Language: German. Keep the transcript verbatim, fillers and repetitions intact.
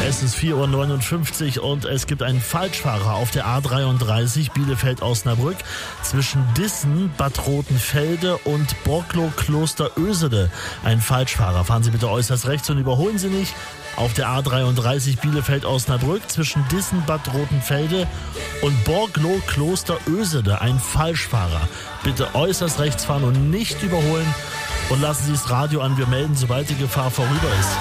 Es ist vier Uhr neunundfünfzig und es gibt einen Falschfahrer auf der A dreiunddreißig Bielefeld-Osnabrück zwischen Dissen, Bad Rotenfelde und Borglo-Kloster-Ösede. Ein Falschfahrer. Fahren Sie bitte äußerst rechts und überholen Sie nicht. Auf der A dreiunddreißig Bielefeld-Osnabrück zwischen Dissen, Bad Rotenfelde und Borglo-Kloster-Ösede. Ein Falschfahrer. Bitte äußerst rechts fahren und nicht überholen. Und lassen Sie das Radio an. Wir melden, sobald die Gefahr vorüber ist.